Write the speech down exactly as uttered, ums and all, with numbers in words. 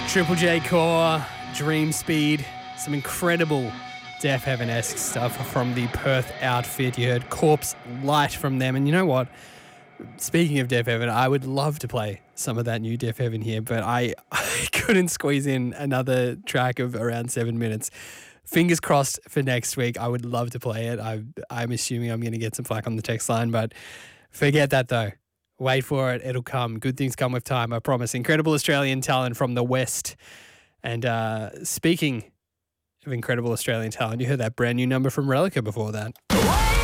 Triple J Core, Dream Speed, some incredible Deaf Heaven-esque stuff from the Perth outfit. You heard Corpse Light from them. And you know what? Speaking of Deaf Heaven, I would love to play some of that new Deaf Heaven here, but I, I couldn't squeeze in another track of around seven minutes. Fingers crossed for next week. I would love to play it. I, I'm assuming I'm going to get some flack on the text line, but forget that though. Wait for it. It'll come. Good things come with time, I promise. Incredible Australian talent from the West. And uh, speaking of incredible Australian talent, you heard that brand new number from Relica before that.